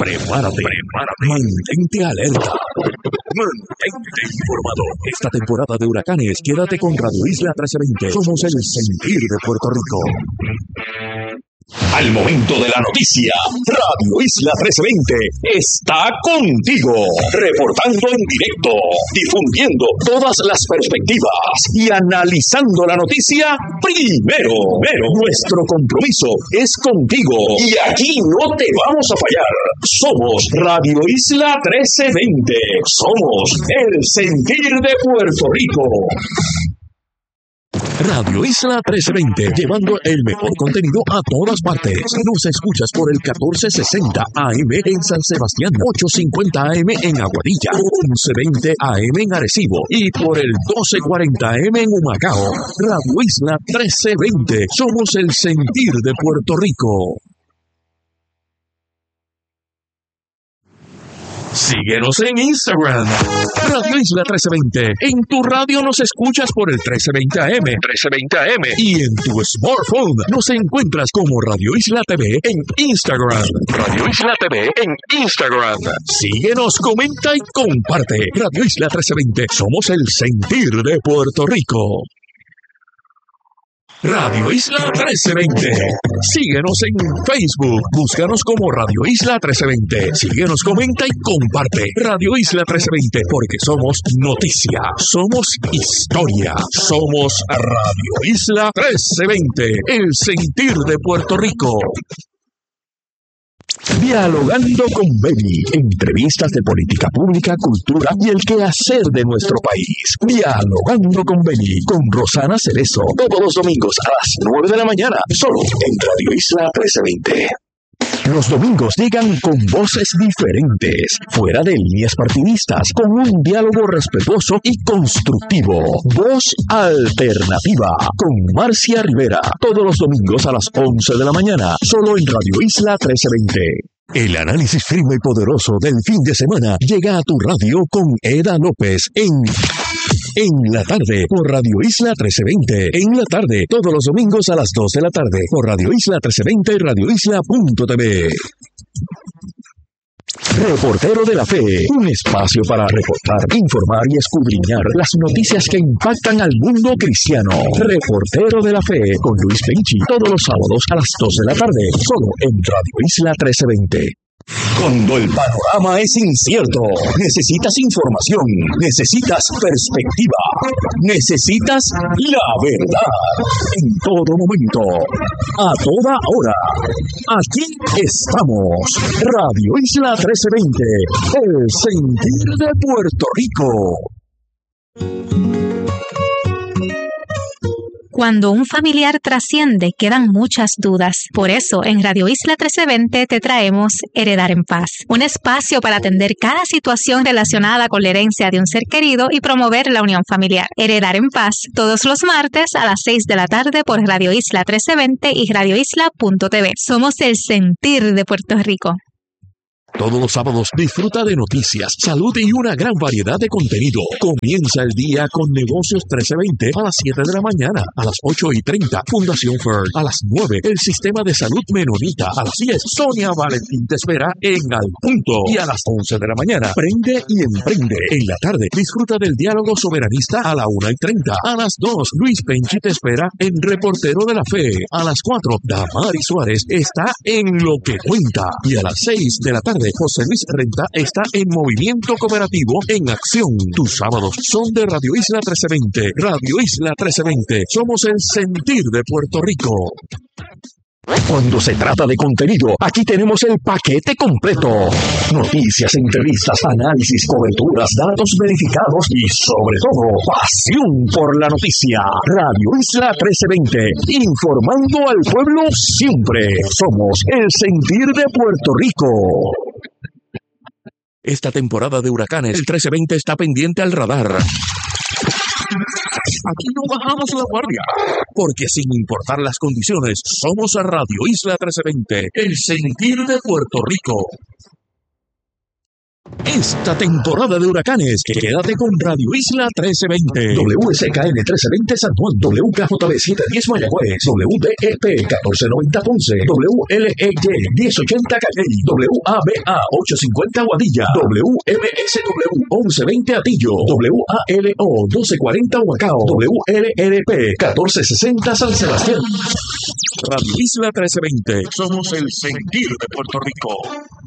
Prepárate. Mantente alerta. Mantente informado. Esta temporada de huracanes, quédate con Radio Isla 1320. Somos el sentir de Puerto Rico. Al momento de la noticia, Radio Isla 1320 está contigo, reportando en directo, difundiendo todas las perspectivas y analizando la noticia primero. Nuestro compromiso es contigo y aquí no te vamos a fallar. Somos Radio Isla 1320. Somos el sentir de Puerto Rico. Radio Isla 1320, llevando el mejor contenido a todas partes. Nos escuchas por el 1460 AM en San Sebastián, 850 AM en Aguadilla, 1120 AM en Arecibo y por el 1240 AM en Humacao. Radio Isla 1320, somos el sentir de Puerto Rico. Síguenos en Instagram, Radio Isla 1320. En tu radio nos escuchas por el 1320 AM. Y en tu smartphone nos encuentras como Radio Isla TV en Instagram. Radio Isla TV en Instagram. Síguenos, comenta y comparte. Radio Isla 1320. Somos el sentir de Puerto Rico. Radio Isla 1320. Síguenos en Facebook. Búscanos como Radio Isla 1320. Síguenos, comenta y comparte. Radio Isla 1320, porque somos noticia, somos historia, somos Radio Isla 1320, el sentir de Puerto Rico. Dialogando con Beni, entrevistas de política pública, cultura y el quehacer de nuestro país. Dialogando con Beni, con Rosana Cerezo, todos los domingos a las 9 de la mañana, solo en Radio Isla 1320. Los domingos llegan con voces diferentes, fuera de líneas partidistas, con un diálogo respetuoso y constructivo. Voz Alternativa, con Marcia Rivera, todos los domingos a las 11 de la mañana, solo en Radio Isla 1320. El análisis firme y poderoso del fin de semana llega a tu radio con Eda López en la tarde por Radio Isla 1320. En la tarde, todos los domingos a las 2 de la tarde por Radio Isla 1320 y radioisla.tv. Reportero de la Fe, un espacio para reportar, informar y escudriñar las noticias que impactan al mundo cristiano. Reportero de la Fe con Luis Penchi, todos los sábados a las 2 de la tarde, solo en Radio Isla 1320. Cuando el panorama es incierto, necesitas información, necesitas perspectiva, necesitas la verdad. En todo momento, a toda hora, aquí estamos. Radio Isla 1320, el sentir de Puerto Rico. Cuando un familiar trasciende, quedan muchas dudas. Por eso, en Radio Isla 1320 te traemos Heredar en Paz, un espacio para atender cada situación relacionada con la herencia de un ser querido y promover la unión familiar. Heredar en Paz, todos los martes a las 6 de la tarde por Radio Isla 1320 y radioisla.tv. Somos el sentir de Puerto Rico. Todos los sábados disfruta de noticias, salud y una gran variedad de contenido. Comienza el día con Negocios 1320 a las 7 de la mañana, a las 8:30, Fundación Fern, a las 9, el Sistema de Salud Menonita, a las 10, Sonia Valentín te espera en Al Punto, y a las 11 de la mañana, Prende y Emprende. En la tarde, disfruta del diálogo soberanista a la 1:30, a las 2, Luis Penchi te espera en Reportero de la Fe, a las 4, Damari Suárez está en Lo que Cuenta, y a las 6 de la tarde, José Luis Renta está en Movimiento Cooperativo en Acción. Tus sábados son de Radio Isla 1320. Radio Isla 1320. Somos el sentir de Puerto Rico. Cuando se trata de contenido, aquí tenemos el paquete completo. Noticias, entrevistas, análisis, coberturas, datos verificados y, sobre todo, pasión por la noticia. Radio Isla 1320, informando al pueblo siempre. Somos el sentir de Puerto Rico. Esta temporada de huracanes, el 1320 está pendiente al radar. Aquí no bajamos la guardia, porque sin importar las condiciones, somos a Radio Isla 1320, el sentir de Puerto Rico. Esta temporada de huracanes, quédate con Radio Isla 1320, WSKN 1320 San Juan, WKJB 710 Mayagüez, WDEP 1490 Ponce, WLEY 1080 Calle, WABA 850 Guadilla, WMSW 1120 Atillo, WALO 1240 Huacao, WLRP 1460 San Sebastián. Radio Isla 1320, somos el sentir de Puerto Rico.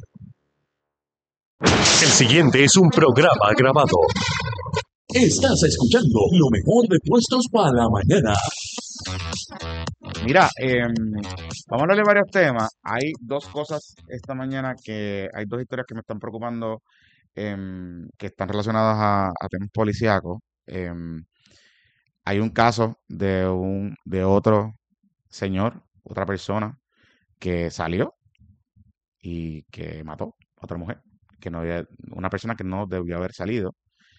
El siguiente es un programa grabado. Estás escuchando lo mejor de Puestos para la Mañana. Mira, vamos a hablar de varios temas. Hay dos cosas esta mañana hay dos historias que me están preocupando, que están relacionadas a temas policíacos. Hay un caso de otro señor, otra persona, que salió y que mató a otra mujer, una persona que no debió haber salido.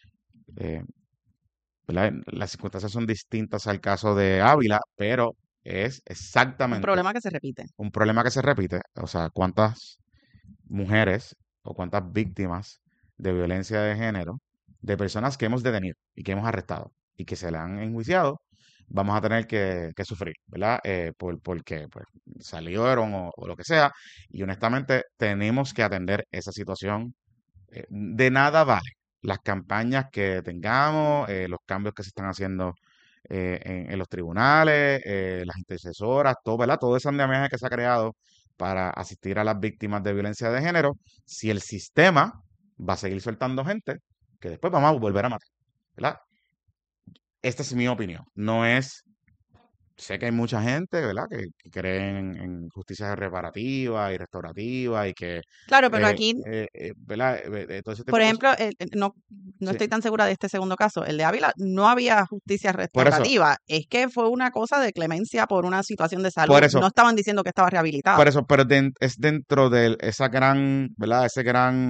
¿Verdad? Las circunstancias son distintas al caso de Ávila, pero es exactamente un problema que se repite. Un problema que se repite. O sea, cuántas mujeres o cuántas víctimas de violencia de género, de personas que hemos detenido y que hemos arrestado y que se le han enjuiciado, vamos a tener que sufrir, ¿verdad? Porque pues, salieron o lo que sea. Y honestamente tenemos que atender esa situación. De nada vale las campañas que tengamos, los cambios que se están haciendo en los tribunales, las intercesoras, todo, ¿verdad? Todo ese andamiaje que se ha creado para asistir a las víctimas de violencia de género, si el sistema va a seguir soltando gente que después vamos a volver a matar, ¿verdad? Esta es mi opinión. Sé que hay mucha gente, ¿verdad?, que cree en justicia reparativa y restaurativa y que... Claro, pero aquí, ¿verdad? Todo ese tipo por de ejemplo, cosas. no Sí. estoy tan segura de este segundo caso. El de Ávila no había justicia Por eso, restaurativa. Es que fue una cosa de clemencia por una situación de salud. por eso, No estaban diciendo que estaba rehabilitado. por eso, pero es dentro de esa gran, ¿verdad? Ese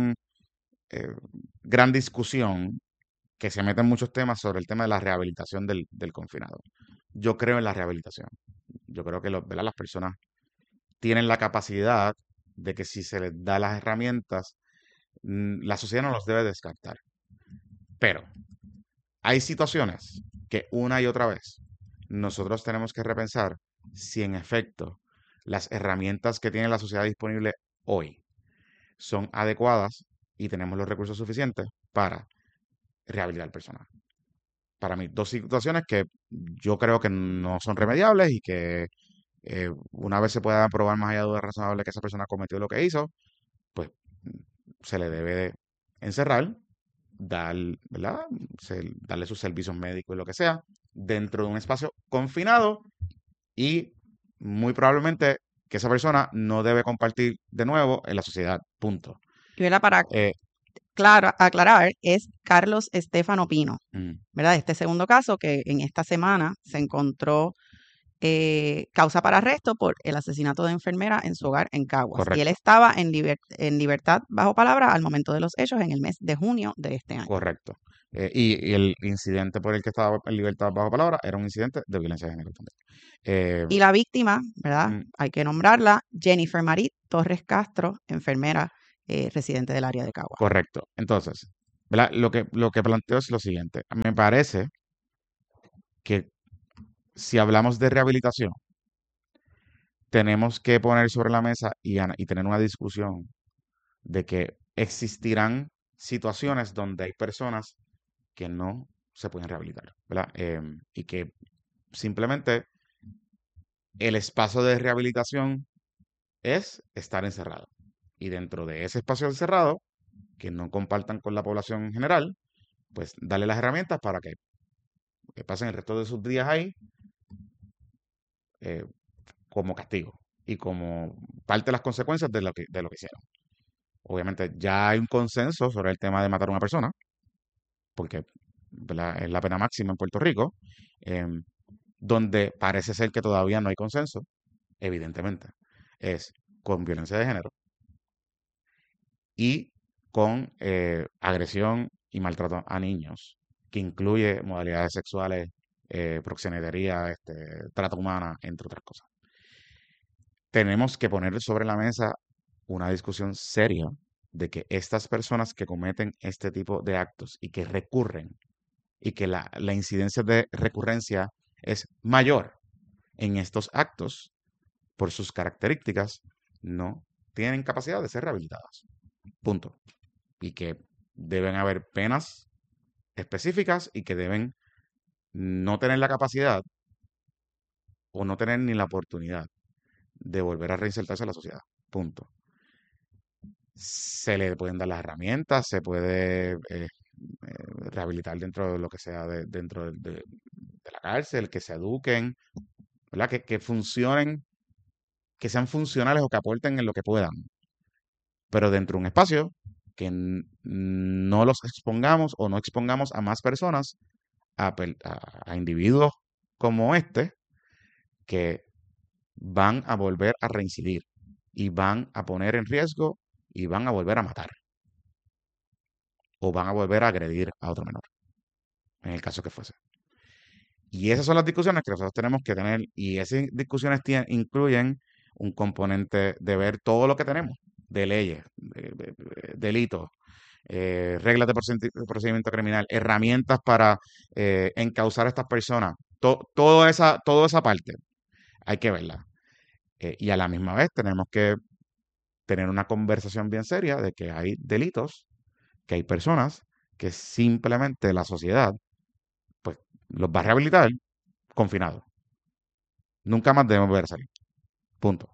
gran discusión que se mete en muchos temas sobre el tema de la rehabilitación del confinado. Yo creo en la rehabilitación. Yo creo que ¿verdad? Las personas tienen la capacidad de que si se les da las herramientas, la sociedad no los debe descartar. Pero hay situaciones que una y otra vez nosotros tenemos que repensar si en efecto las herramientas que tiene la sociedad disponible hoy son adecuadas y tenemos los recursos suficientes para rehabilitar personas. Para mí, dos situaciones que yo creo que no son remediables y que una vez se pueda probar más allá de duda razonable que esa persona cometió lo que hizo, pues se le debe de encerrar, ¿verdad? Darle sus servicios médicos y lo que sea, dentro de un espacio confinado y muy probablemente que esa persona no debe compartir de nuevo en la sociedad, punto. Y era para Eh, aclarar, es Carlos Estefano Pino, mm, ¿verdad? Este segundo caso que en esta semana se encontró causa para arresto por el asesinato de enfermera en su hogar en Caguas. Y él correcto, estaba en libertad bajo palabra al momento de los hechos en el mes de junio de este año. correcto. Y el incidente por el que estaba en libertad bajo palabra era un incidente de violencia de género también. Y la víctima, ¿verdad? mm, Hay que nombrarla, Jennifer Marit Torres Castro, enfermera residente del área de Caguas. Correcto. Entonces, ¿verdad? Lo que planteo es lo siguiente. Me parece que si hablamos de rehabilitación, tenemos que poner sobre la mesa y tener una discusión de que existirán situaciones donde hay personas que no se pueden rehabilitar, ¿verdad? Y que simplemente el espacio de rehabilitación es estar encerrado. Y dentro de ese espacio encerrado, que no compartan con la población en general, pues darle las herramientas para que pasen el resto de sus días ahí eh, como castigo y como parte de las consecuencias de lo que hicieron. Obviamente ya hay un consenso sobre el tema de matar a una persona, porque ¿verdad? Es la pena máxima en Puerto Rico, donde parece ser que todavía no hay consenso, evidentemente, es con violencia de género y con agresión y maltrato a niños, que incluye modalidades sexuales, proxenetería, trata humana, entre otras cosas. Tenemos que poner sobre la mesa una discusión seria de que estas personas que cometen este tipo de actos y que recurren y que la incidencia de recurrencia es mayor en estos actos por sus características, no tienen capacidad de ser rehabilitadas. Punto. Y que deben haber penas específicas y que deben no tener la capacidad o no tener ni la oportunidad de volver a reinsertarse a la sociedad. Punto. Se le pueden dar las herramientas, se puede rehabilitar dentro de lo que sea dentro de la cárcel, que se eduquen, ¿verdad? Que funcionen, que sean funcionales o que aporten en lo que puedan, pero dentro de un espacio que no los expongamos o no expongamos a más personas, a individuos como este, que van a volver a reincidir y van a poner en riesgo y van a volver a matar o van a volver a agredir a otro menor, en el caso que fuese. Y esas son las discusiones que nosotros tenemos que tener, y esas discusiones incluyen un componente de ver todo lo que tenemos de leyes, delitos, reglas de procedimiento criminal, herramientas para encauzar a estas personas. Toda esa parte hay que verla. Y a la misma vez tenemos que tener una conversación bien seria de que hay delitos, que hay personas que simplemente la sociedad pues los va a rehabilitar confinados. Nunca más debemos volver a salir. Punto.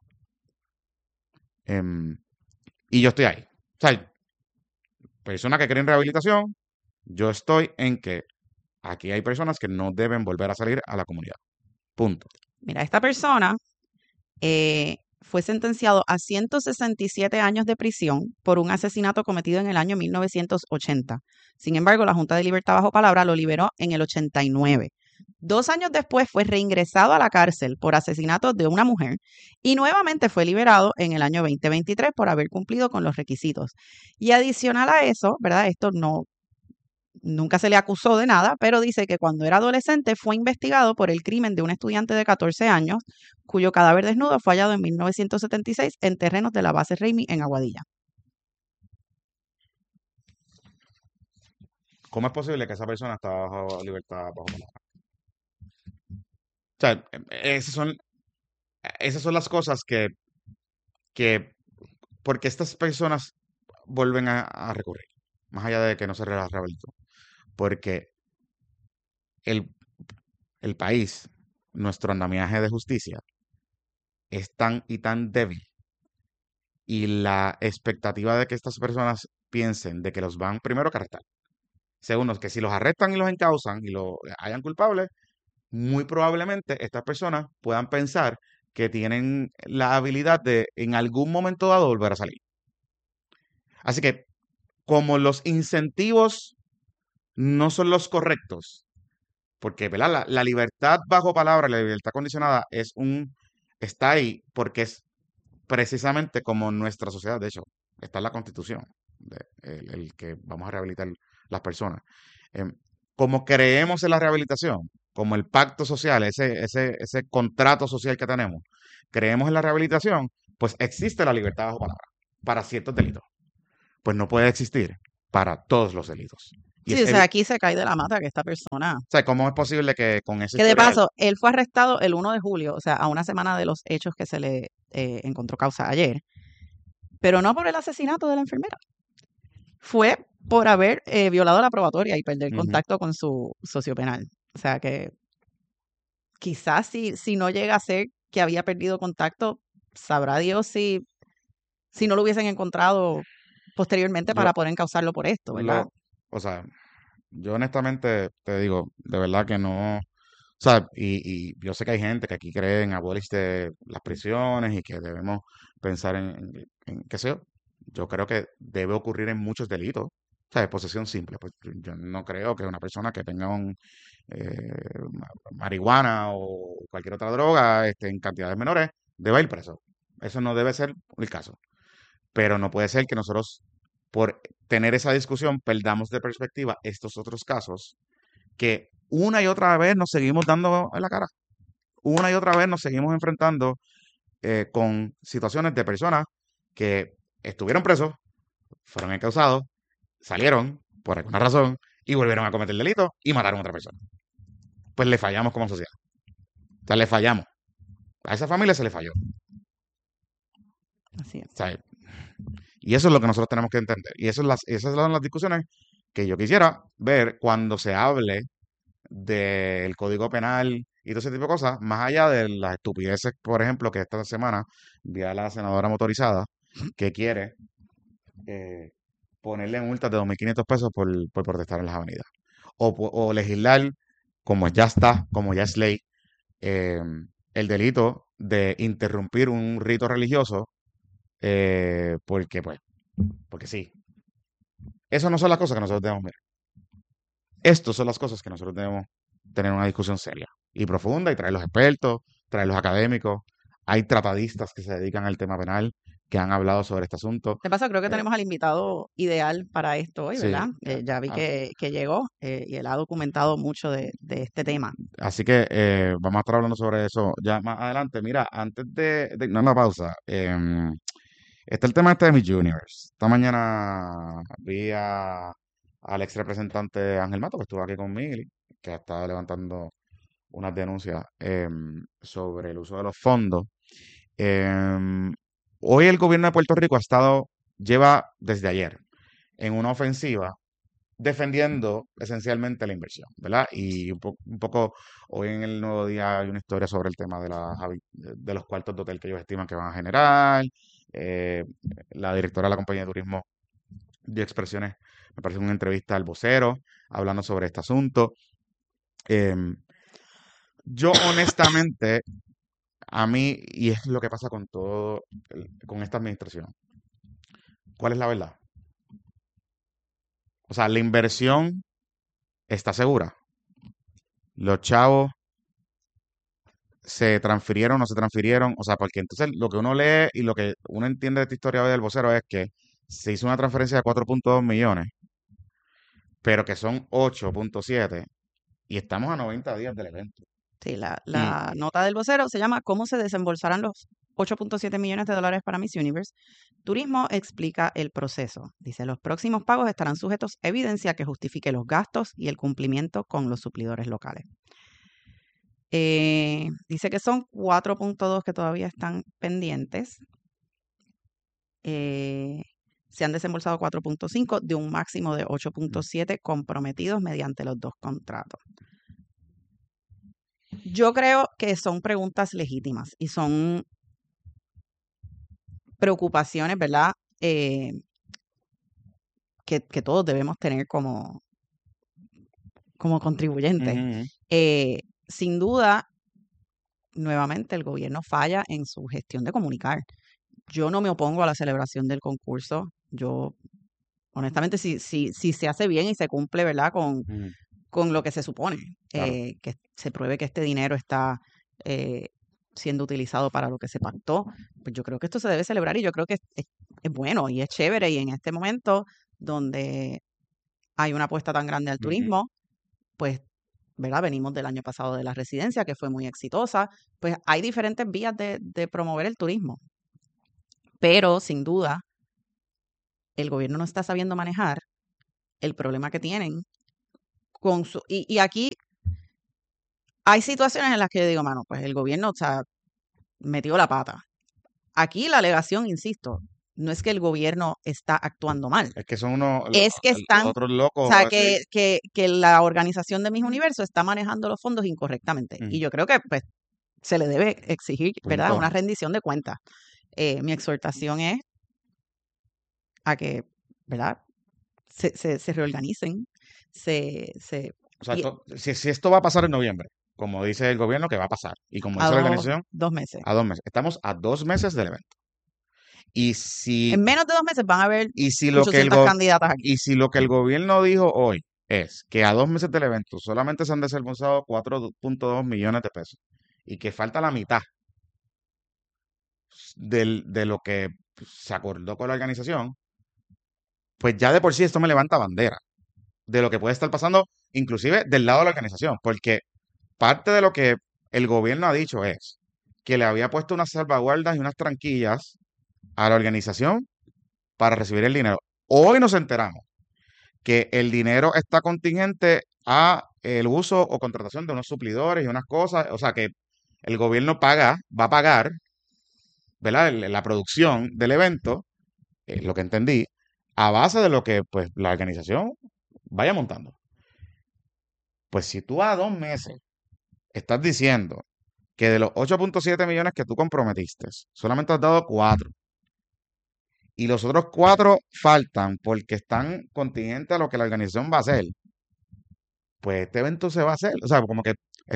Y yo estoy ahí. O sea, personas que quieren rehabilitación, yo estoy en que aquí hay personas que no deben volver a salir a la comunidad. Punto. Mira, esta persona fue sentenciado a 167 años de prisión por un asesinato cometido en el año 1980. Sin embargo, la Junta de Libertad bajo palabra lo liberó en el 89. 2 años después fue reingresado a la cárcel por asesinato de una mujer y nuevamente fue liberado en el año 2023 por haber cumplido con los requisitos. Y adicional a eso, ¿verdad? Esto nunca se le acusó de nada, pero dice que cuando era adolescente fue investigado por el crimen de un estudiante de 14 años cuyo cadáver desnudo fue hallado en 1976 en terrenos de la base Raimi en Aguadilla. ¿Cómo es posible que esa persona está bajo libertad bajo palabra? O sea, esas son las cosas que porque estas personas vuelven a recurrir, más allá de que no se rehabilitó. Porque el país, nuestro andamiaje de justicia, es tan y tan débil. Y la expectativa de que estas personas piensen de que los van primero a arrestar. Segundo, que si los arrestan y los encausan y los hayan culpables, muy probablemente estas personas puedan pensar que tienen la habilidad de en algún momento dado volver a salir. Así que como los incentivos no son los correctos, porque ¿verdad? La libertad bajo palabra, la libertad condicionada está ahí porque es precisamente como nuestra sociedad, de hecho, está en la Constitución, el que vamos a rehabilitar las personas. Como creemos en la rehabilitación, como el pacto social, ese contrato social que tenemos, creemos en la rehabilitación, pues existe la libertad bajo palabra para ciertos delitos. Pues no puede existir para todos los delitos. Sí, o sea, aquí se cae de la mata que esta persona... O sea, ¿cómo es posible que con ese Que de historial... paso, él fue arrestado el 1 de julio, o sea, a una semana de los hechos que se le encontró causa ayer, pero no por el asesinato de la enfermera. Fue por haber violado la probatoria y perder contacto con su socio penal. O sea que quizás si no llega a ser que había perdido contacto, sabrá Dios si no lo hubiesen encontrado posteriormente para poder encausarlo por esto, ¿verdad? O sea, yo honestamente te digo, de verdad que no... O sea, y yo sé que hay gente que aquí cree en abolish de las prisiones y que debemos pensar en qué sé yo. Yo creo que debe ocurrir en muchos delitos. O sea, de posesión simple. Pues yo no creo que una persona que tenga marihuana o cualquier otra droga en cantidades menores deba ir preso. Eso no debe ser el caso. Pero no puede ser que nosotros, por tener esa discusión, perdamos de perspectiva estos otros casos que una y otra vez nos seguimos dando en la cara. Una y otra vez nos seguimos enfrentando con situaciones de personas que estuvieron presos, fueron encausados, salieron por alguna razón y volvieron a cometer el delito y mataron a otra persona. Pues le fallamos como sociedad. O sea, le fallamos. A esa familia se le falló. Así es. O sea, y eso es lo que nosotros tenemos que entender. Y esas son las discusiones que yo quisiera ver cuando se hable del Código Penal y todo ese tipo de cosas, más allá de las estupideces, por ejemplo, que esta semana vi a la senadora motorizada que quiere ponerle multas de 2.500 pesos por protestar en las avenidas. O legislar, como ya está, como ya es ley, eh, el delito de interrumpir un rito religioso porque sí. Esas no son las cosas que nosotros debemos ver. Estas son las cosas que nosotros debemos tener una discusión seria y profunda y traer los expertos, traer los académicos. Hay tratadistas que se dedican al tema penal que han hablado sobre este asunto. De paso, creo que tenemos al invitado ideal para esto hoy, Sí, ¿verdad? Ya vi que llegó y él ha documentado mucho de este tema. así que vamos a estar hablando sobre eso ya más adelante. Mira, antes de irnos a la pausa, está el tema este de Miss Universe. Esta mañana vi al ex representante Ángel Mato, que estuvo aquí conmigo, que ha estado levantando unas denuncias sobre el uso de los fondos. Em, Hoy el gobierno de Puerto Rico lleva desde ayer en una ofensiva defendiendo esencialmente la inversión, ¿verdad? Y un poco hoy en el Nuevo Día hay una historia sobre el tema de los cuartos de hotel que ellos estiman que van a generar. Eh, la directora de la compañía de turismo dio expresiones, me parece una entrevista al vocero, hablando sobre este asunto. Em, yo honestamente, a mí, y es lo que pasa con con esta administración, ¿cuál es la verdad? O sea, la inversión está segura. Los chavos se transfirieron o no se transfirieron. O sea, porque entonces lo que uno lee y lo que uno entiende de esta historia hoy del vocero es que se hizo una transferencia de 4.2 millones, pero que son 8.7 y estamos a 90 días del evento. Sí, la Y nota del vocero se llama ¿Cómo se desembolsarán los 8.7 millones de dólares para Miss Universe? Turismo explica el proceso. Dice, los próximos pagos estarán sujetos a evidencia que justifique los gastos y el cumplimiento con los suplidores locales. Dice que son 4.2 que todavía están pendientes. Se han desembolsado 4.5 de un máximo de 8.7 comprometidos mediante los dos contratos. Yo creo que son preguntas legítimas y son preocupaciones, ¿verdad? Que todos debemos tener como contribuyentes. ujú, Sin duda, nuevamente el gobierno falla en su gestión de comunicar. Yo no me opongo a la celebración del concurso. Yo, honestamente, si se hace bien y se cumple, ¿verdad? ujú, Con lo que se supone, claro. que se pruebe que este dinero está siendo utilizado para lo que se pactó, pues yo creo que esto se debe celebrar y yo creo que es bueno y es chévere y en este momento donde hay una apuesta tan grande al Ujú, turismo, pues, ¿verdad? Venimos del año pasado de la residencia, que fue muy exitosa, pues hay diferentes vías de promover el turismo, pero sin duda el gobierno no está sabiendo manejar el problema que tienen con su... Y aquí hay situaciones en las que yo digo, mano, pues el gobierno, o sea, metió la pata. Aquí la alegación, insisto, no es que el gobierno está actuando mal, Es que son unos, es que los están, otros o locos. sea, que la organización de Mis Universo está manejando los fondos incorrectamente. Y yo creo que pues se le debe exigir, ¿verdad?, Punto. una rendición de cuentas. Mi exhortación es a que, ¿verdad?, se reorganicen, O sea, y si esto va a pasar en noviembre, como dice el gobierno que va a pasar, y como a dice la organización, 2 meses. a 2 meses. Estamos a 2 meses del evento. Y si, En menos de 2 meses van a haber y si lo que 800 candidatas aquí. y si lo que el gobierno dijo hoy es que a 2 meses del evento solamente se han desembolsado 4.2 millones de pesos y que falta la mitad de lo que se acordó con la organización, pues ya de por sí esto me levanta bandera de lo que puede estar pasando, inclusive del lado de la organización, porque parte de lo que el gobierno ha dicho es que le había puesto unas salvaguardas y unas tranquillas a la organización para recibir el dinero. Hoy nos enteramos que el dinero está contingente a el uso o contratación de unos suplidores y unas cosas, o sea que el gobierno va a pagar, ¿verdad? La producción del evento, lo que entendí, a base de lo que pues la organización vaya montando. Pues si tú a 2 meses estás diciendo que de los 8.7 millones que tú comprometiste, solamente has dado 4, y los otros 4 faltan porque están contingentes a lo que la organización va a hacer, pues este evento se va a hacer. O sea, como que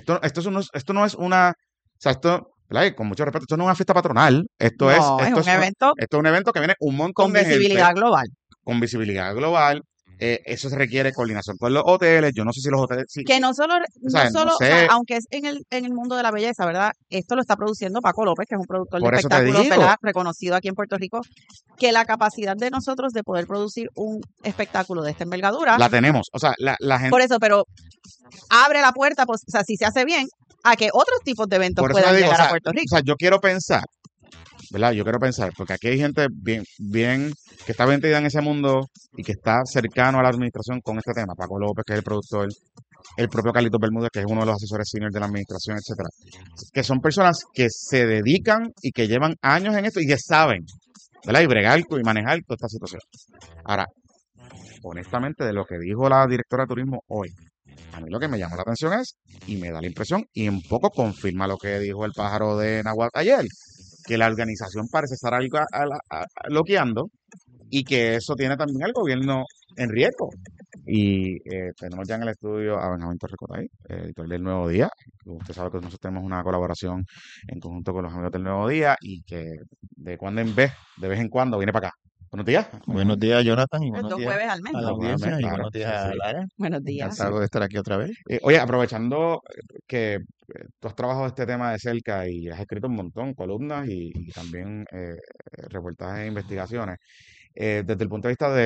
esto no es una, o sea, esto, ¿verdad? Y con mucho respeto, esto no es una fiesta patronal. No, es un evento esto es un evento que viene un montón con de gente, visibilidad global. con visibilidad global. Eso se requiere coordinación con los hoteles. Yo no sé si los hoteles... Que no solo, o sea, o sea, aunque es en el mundo de la belleza, ¿verdad? Esto lo está produciendo Paco López, que es un productor de Por eso te espectáculos, digo. ¿verdad? Reconocido aquí en Puerto Rico, que la capacidad de nosotros de poder producir un espectáculo de esta envergadura, La tenemos. O sea, la gente... por eso, pero abre la puerta, pues, o sea, si se hace bien, a que otros tipos de eventos Por eso puedan te digo, llegar o sea, a Puerto Rico. O sea, yo quiero pensar, ¿verdad? Yo quiero pensar, porque aquí hay gente bien, que está metida en ese mundo y que está cercano a la administración con este tema. Paco López, que es el productor, el propio Carlitos Bermúdez, que es uno de los asesores senior de la administración, etcétera. Que son personas que se dedican y que llevan años en esto y que saben, ¿verdad? Y bregar y manejar toda esta situación. Ahora, honestamente, de lo que dijo la directora de turismo hoy, a mí lo que me llamó la atención es, y me da la impresión, y un poco confirma lo que dijo el pájaro de Nahuatl ayer, que la organización parece estar algo bloqueando y que eso tiene también al gobierno en riesgo. Y tenemos ya en el estudio a Benjamín Torrecotay, editor del Nuevo Día. Usted sabe que nosotros tenemos una colaboración en conjunto con los amigos del Nuevo Día y que de vez en cuando, viene para acá. Buenos días. Buenos días, Jonathan, y Los buenos 2 días jueves al mes. a la Los jueves al audiencia mes, y claro. buenos días Sí, a sí. Lara. Buenos días. Encantado de estar aquí otra vez. Oye, aprovechando que tú has trabajado este tema de cerca y has escrito un montón, columnas y también reportajes e investigaciones, desde el punto de vista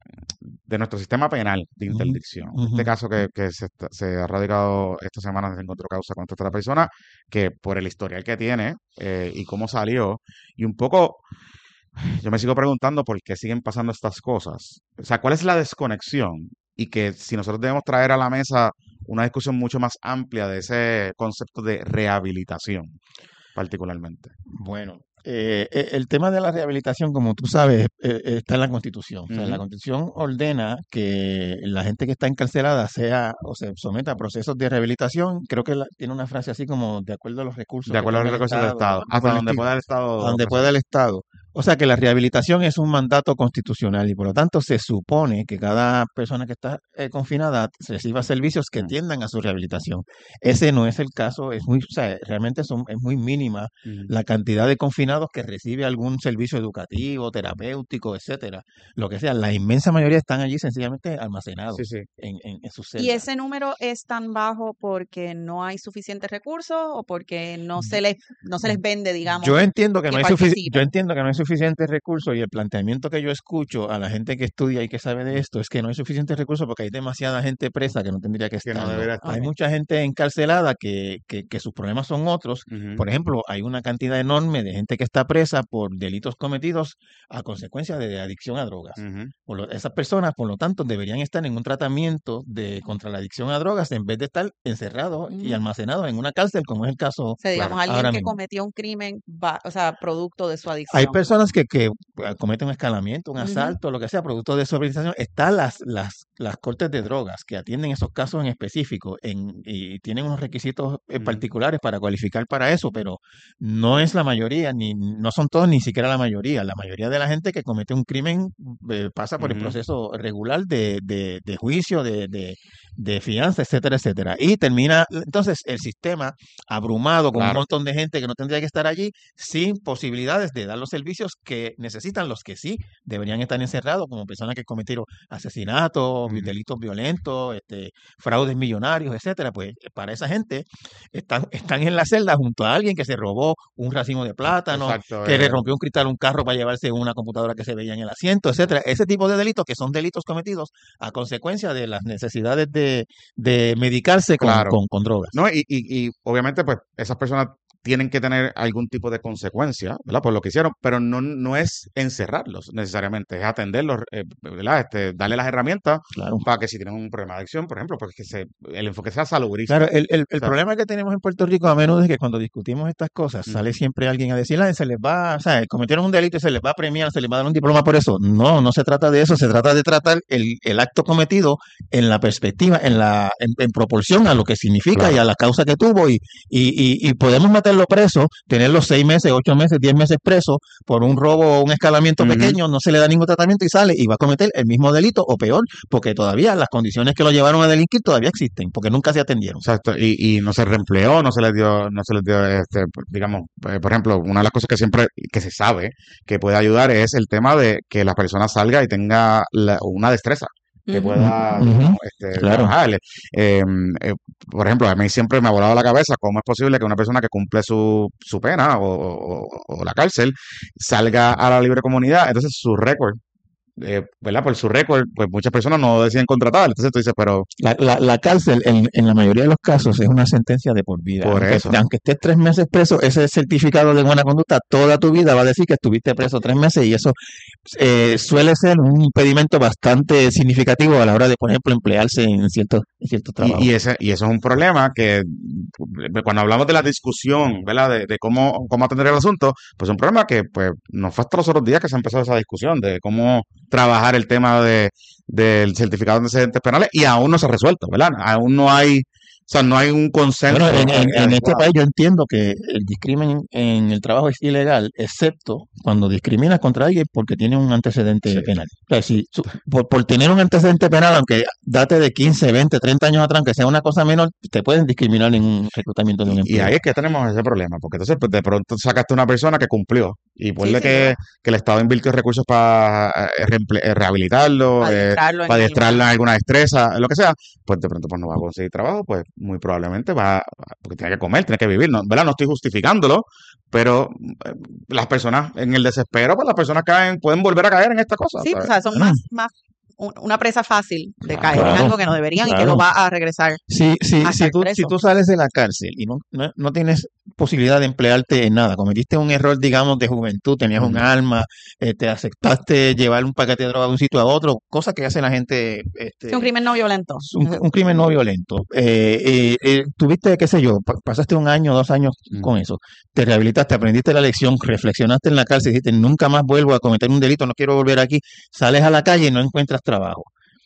de nuestro sistema penal de interdicción. Este caso que se ha radicado esta semana, se encontró causa contra otra persona, que por el historial que tiene y cómo salió, y un poco... Yo me sigo preguntando por qué siguen pasando estas cosas. O sea, ¿cuál es la desconexión? Y que si nosotros debemos traer a la mesa una discusión mucho más amplia de ese concepto de rehabilitación, particularmente. Bueno, el tema de la rehabilitación, como tú sabes, está en la Constitución. O sea, la Constitución ordena que la gente que está encarcelada sea o se someta a procesos de rehabilitación. Creo que tiene una frase así como de acuerdo a los recursos. De acuerdo a los recursos del Estado. Hasta donde pueda el Estado. Donde pueda el Estado. O sea que la rehabilitación es un mandato constitucional y por lo tanto se supone que cada persona que está confinada reciba servicios que tiendan a su rehabilitación. Ese no es el caso, o sea, realmente es muy mínima la cantidad de confinados que recibe algún servicio educativo, terapéutico, etcétera. Lo que sea, la inmensa mayoría están allí sencillamente almacenados en sus celdas. ¿Y ese número es tan bajo porque no hay suficientes recursos o porque no se les vende, digamos? Yo entiendo que no hay suficientes recursos y el planteamiento que yo escucho a la gente que estudia y que sabe de esto es que no hay suficientes recursos porque hay demasiada gente presa que no tendría que estar. No debería estar. Hay mucha gente encarcelada que sus problemas son otros. Por ejemplo, hay una cantidad enorme de gente que está presa por delitos cometidos a consecuencia de adicción a drogas. Esas personas, por lo tanto, deberían estar en un tratamiento contra la adicción a drogas en vez de estar encerrados y almacenados en una cárcel, como es el caso. O sea, digamos, alguien ahora que mismo cometió un crimen, o sea, producto de su adicción. Hay personas que cometen un escalamiento, un asalto, lo que sea, producto de su organización. Están las cortes de drogas que atienden esos casos en específico y tienen unos requisitos particulares para cualificar para eso, pero no es la mayoría, no son todos, ni siquiera la mayoría. La mayoría de la gente que comete un crimen pasa por el proceso regular de juicio, de fianza, etcétera, etcétera. Y termina, entonces, el sistema abrumado con un montón de gente que no tendría que estar allí, sin posibilidades de dar los servicios que necesitan los que sí deberían estar encerrados, como personas que cometieron asesinatos, delitos violentos, fraudes millonarios, etcétera. Pues para esa gente están en la celda junto a alguien que se robó un racimo de plátano, que le rompió un cristal a un carro para llevarse una computadora que se veía en el asiento, etcétera. Ese tipo de delitos que son delitos cometidos a consecuencia de las necesidades de medicarse con drogas. No, y obviamente, pues, esas personas tienen que tener algún tipo de consecuencia, ¿verdad? Por lo que hicieron, pero no es encerrarlos necesariamente, es atenderlos, ¿verdad? Darle las herramientas Claro. para que si tienen un problema de adicción, por ejemplo, pues el enfoque sea salubrista. Claro, el O sea, problema que tenemos en Puerto Rico a menudo es que cuando discutimos estas cosas, sale ujú, siempre alguien a decir, se les va, o sea, cometieron un delito y se les va a premiar, se les va a dar un diploma por eso. No se trata de eso, se trata de tratar el acto cometido en la perspectiva, en proporción a lo que significa y claro. a la causa que tuvo, y podemos meterlo preso, tenerlo 6 meses, 8 meses, 10 meses preso por un robo o un escalamiento Ujú. pequeño, no se le da ningún tratamiento y sale y va a cometer el mismo delito o peor, porque todavía las condiciones que lo llevaron a delinquir todavía existen, porque nunca se atendieron. Exacto, y no se reempleó, no se les dio, digamos, por ejemplo, una de las cosas que siempre, que se sabe que puede ayudar es el tema de que la persona salga y tenga una destreza que Ujú. pueda, Ujú, digamos, claro. trabajar. Por ejemplo, a mí siempre me ha volado la cabeza cómo es posible que una persona que cumple su pena o la cárcel salga a la libre comunidad, entonces su récord, ¿verdad? Por su récord, pues muchas personas no deciden contratar. Entonces tú dices, pero La cárcel, en la mayoría de los casos, es una sentencia de por vida. por eso. Aunque estés 3 meses preso, ese certificado de buena conducta toda tu vida va a decir que estuviste preso 3 meses y eso suele ser un impedimento bastante significativo a la hora de, por ejemplo, emplearse en ciertos trabajos. Y eso es un problema que cuando hablamos de la discusión, ¿verdad? De cómo atender el asunto, pues es un problema que pues no fue hasta los otros días que se empezó esa discusión de cómo trabajar el tema del certificado de antecedentes penales y aún no se ha resuelto, ¿verdad? Aún no hay, o sea, no hay un consenso. Bueno, en este adecuado. país yo entiendo que el discrimen en el trabajo es ilegal, excepto cuando discriminas contra alguien porque tiene un antecedente Sí. penal. O sea, si por tener un antecedente penal, aunque date de 15, 20, 30 años atrás, aunque sea una cosa menor, te pueden discriminar en un reclutamiento de un Y empleo. ahí es que tenemos ese problema, porque entonces pues, de pronto sacaste una persona que cumplió y ponle sin que duda. el Estado invirtió recursos para rehabilitarlo, Adiestrarlo para en adiestrarlo en alguna. alguna destreza, lo que sea, pues de pronto pues no va a conseguir trabajo, pues muy probablemente porque tiene que comer, tiene que vivir, ¿no? ¿Verdad? No estoy justificándolo, pero las personas en el desespero, pues las personas pueden volver a caer en esta cosa, Sí, o ¿sabes? sea, son Bueno, más una presa fácil de caer en claro, algo que no deberían y que claro. lo va a regresar Si a estar tú preso. sales de la cárcel y no tienes posibilidad de emplearte en nada, cometiste un error, digamos, de juventud, tenías un Ujú. arma, te aceptaste llevar un paquete de droga de un sitio a otro, cosa que hace la gente, Sí, un crimen no violento. un crimen no violento. Tuviste, qué sé yo, pasaste 1 año, 2 años con Ujú. eso, te rehabilitaste, aprendiste la lección, reflexionaste en la cárcel, dijiste, nunca más vuelvo a cometer un delito, no quiero volver aquí, sales a la calle y no encuentras trabajo.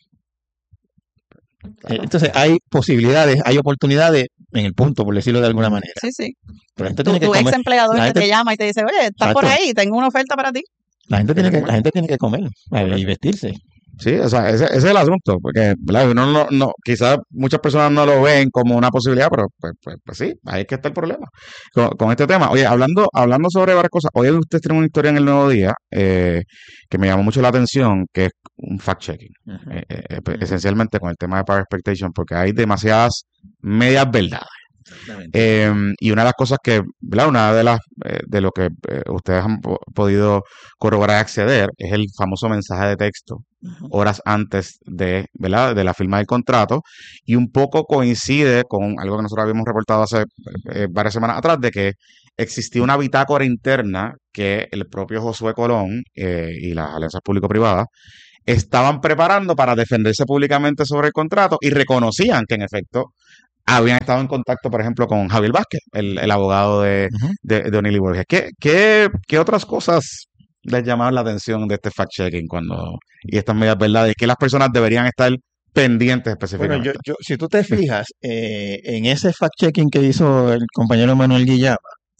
Claro. Entonces hay posibilidades, hay oportunidades en el punto, por decirlo de alguna manera. Sí, sí. Pero la gente tiene que Tu ex comer. empleador La que gente, te llama y te dice, oye, estás por exacto. ahí, tengo una oferta para ti. La gente Tiene tiene que que, comer. la gente tiene que comer y Correcto. vestirse. Sí, o sea, ese es el asunto, porque ¿verdad? Uno quizás muchas personas no lo ven como una posibilidad, pero pues sí, ahí es que está el problema con este tema. Oye, hablando sobre varias cosas, hoy usted tiene una historia en el Nuevo Día que me llamó mucho la atención, que es un fact-checking, Ujú, pues, ujú. esencialmente con el tema de Power Expectation, porque hay demasiadas medias verdades. Exactamente. Y una de las cosas que, ¿verdad? Una de lo que ustedes han podido corroborar y acceder es el famoso mensaje de texto Ujú. horas antes ¿verdad? De la firma del contrato, y un poco coincide con algo que nosotros habíamos reportado hace varias semanas atrás, de que existía una bitácora interna que el propio Josué Colón y las alianzas público-privadas estaban preparando para defenderse públicamente sobre el contrato, y reconocían que en efecto habían estado en contacto, por ejemplo, con Javier Vázquez, el abogado Ujú. de O'Neill y Borges. ¿Qué otras cosas les llamaban la atención de este fact-checking y estas medias verdades que las personas deberían estar pendientes Bueno, específicamente? si tú te fijas en ese fact-checking que hizo el compañero Manuel Guillaba,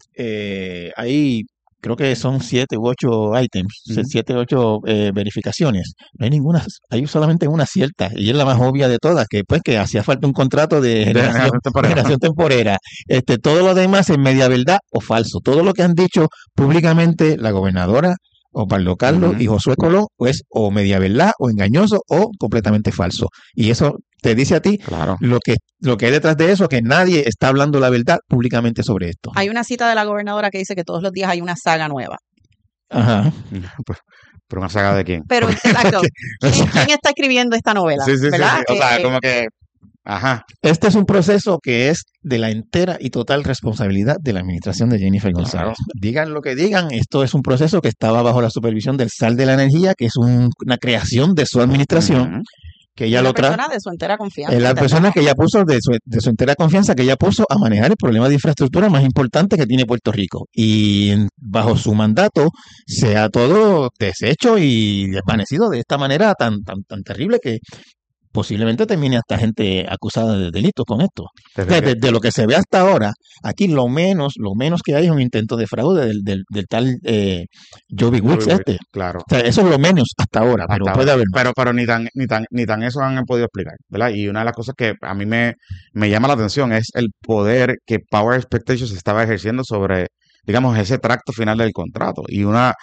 hay, creo que son 7 u 8 items, Ujú. 7 u 8 verificaciones. No hay ninguna, hay solamente una cierta, y es la más obvia de todas, que pues que hacía falta un contrato de generación temporera. Todo lo demás es media verdad o falso. Todo lo que han dicho públicamente la gobernadora, Osvaldo Carlos Ujú. y Josué Colón, pues o media verdad o engañoso o completamente falso. Y eso te dice a ti Claro. lo que hay detrás de eso, que nadie está hablando la verdad públicamente sobre esto. Hay una cita de la gobernadora que dice que todos los días hay una saga nueva. Ajá. ¿Pero una saga de quién? Pero, exacto, ¿quién está escribiendo esta novela? Sí, ¿Verdad? O sea, como que Ajá, Este es un proceso que es de la entera y total responsabilidad de la administración de Jennifer claro. González. Digan lo que digan, esto es un proceso que estaba bajo la supervisión del SAL de la Energía, que es una creación de su administración, Ujú. que Y ella una lo trae. persona de su entera confianza, Es la persona ¿entendemos? que ella puso de su entera confianza, que ella puso a manejar el problema de infraestructura más importante que tiene Puerto Rico. Y bajo su mandato se ha todo deshecho y desvanecido de esta manera tan terrible que posiblemente termine hasta gente acusada de delitos con esto. O sea, Definitivamente. de lo que se ve hasta ahora, aquí lo menos que hay es un intento de fraude del tal Joby Wicks Joey Wicks, este. claro. O sea, eso es lo menos hasta ahora, pero Hasta puede ahora. haber más. Pero ni tan eso han podido explicar, ¿verdad? Y una de las cosas que a mí me llama la atención es el poder que Power Expectations estaba ejerciendo sobre, digamos, ese tracto final del contrato. Y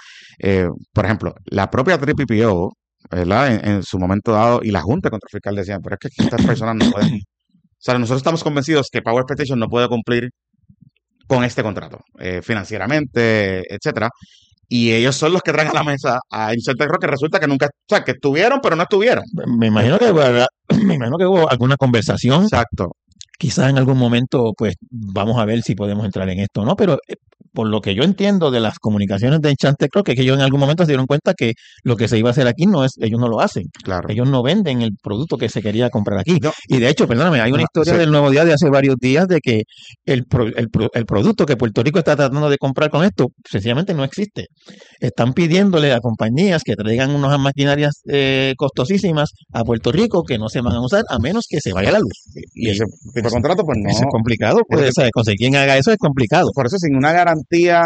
por ejemplo, la propia PPO, ¿verdad? En su momento dado, y la Junta de Control Fiscal decían, pero es que estas personas no pueden. O sea, nosotros estamos convencidos que Power Expectations no puede cumplir con este contrato, financieramente, etcétera. Y ellos son los que traen a la mesa a Insurtech Rock, que resulta que nunca, o sea, que estuvieron, pero no estuvieron. Me imagino que hubo alguna conversación. Exacto. Quizás en algún momento, pues, vamos a ver si podemos entrar en esto o no, pero por lo que yo entiendo de las comunicaciones de Enchantec, creo que ellos en algún momento se dieron cuenta que lo que se iba a hacer aquí ellos no lo hacen. Claro. Ellos no venden el producto que se quería comprar aquí. No. Y de hecho, perdóname, hay una historia Sí. del Nuevo Día de hace varios días de que el producto que Puerto Rico está tratando de comprar con esto, sencillamente no existe. Están pidiéndole a compañías que traigan unas maquinarias costosísimas a Puerto Rico que no se van a usar a menos que se vaya la luz. Y ese tipo de contrato, pues no. Eso es complicado, pues, o sea, conseguir quien haga eso es complicado. Por eso, sin una garantía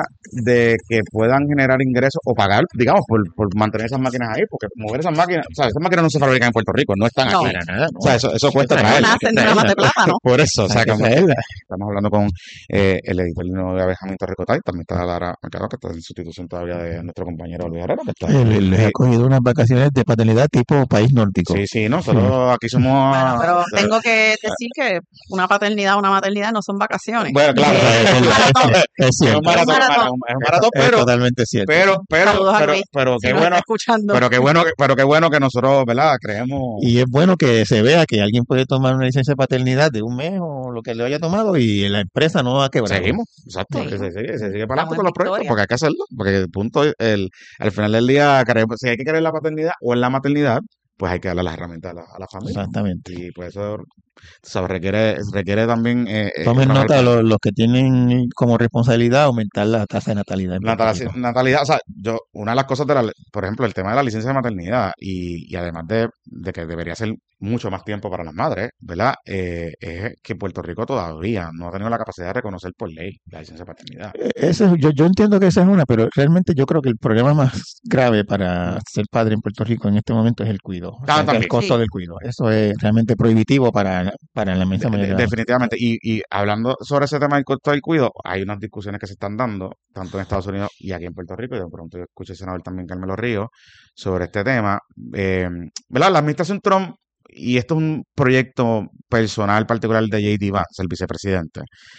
de que puedan generar ingresos o pagar, digamos, por mantener esas máquinas ahí, porque mover esas máquinas, o sea, esas máquinas no se fabrican en Puerto Rico, no están No. aquí. Para nada, no. O sea, eso cuesta Hay que No traerlas. nacen de una mata de plátano. Por eso, o sea, Hay que que traerla. estamos hablando con el editor de Benjamín Torricotay, también está Lara Mercado, que está en sustitución todavía de nuestro compañero Luis Herrera, que está Les ha cogido unas vacaciones de paternidad tipo país nórdico. Sí, nosotros aquí somos. Bueno, pero tengo que decir que una paternidad, una maternidad no son vacaciones. Bueno, claro, Es un maratón. Es es un cierto. maratón, es un maratón, Es totalmente cierto. Saludos a Luis, pero si qué nos bueno, está escuchando. pero qué bueno que nosotros, ¿verdad? Creemos. Y es bueno que se vea que alguien puede tomar una licencia de paternidad de un mes o lo que le haya tomado y la empresa no va a quebrar. Seguimos, exacto, Sí. que se sigue para Estamos adelante en con los proyectos, victoria. porque hay que hacerlo, porque el punto, al final del día, si hay que querer la paternidad o en la maternidad, pues hay que darle las herramientas a la familia. Exactamente. Y pues eso, ¿sabes? Requiere también Tomen trabajar nota los que tienen como responsabilidad aumentar la tasa de natalidad en Puerto Rico. natalidad. O sea, una de las cosas por ejemplo, el tema de la licencia de maternidad y además de que debería ser mucho más tiempo para las madres, ¿verdad? Es que Puerto Rico todavía no ha tenido la capacidad de reconocer por ley la licencia de paternidad. Yo entiendo que esa es una, pero realmente yo creo que el problema más grave para ser padre en Puerto Rico en este momento es el cuidado. O sea, También. el costo Sí. del cuidado. Eso es realmente prohibitivo para la inmensa mayoría de la Definitivamente. Y hablando sobre ese tema del costo del cuidado, hay unas discusiones que se están dando, tanto en Estados Unidos y aquí en Puerto Rico, y de pronto yo escuché al senador también Carmelo Ríos sobre este tema. ¿Verdad? La administración Trump, y esto es un proyecto personal particular de J.D. Vance, el vicepresidente,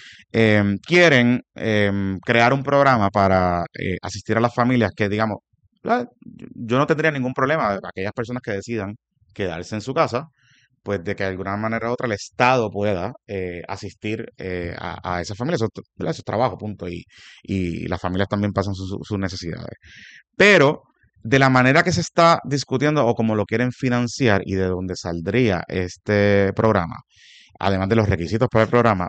quieren crear un programa para asistir a las familias que, digamos, ¿verdad? Yo no tendría ningún problema, aquellas personas que decidan quedarse en su casa, pues de que de alguna manera u otra el Estado pueda asistir a esas familias, ¿verdad? Eso es trabajo, punto, y las familias también pasan sus necesidades. Pero de la manera que se está discutiendo o como lo quieren financiar y de dónde saldría este programa, además de los requisitos para el programa,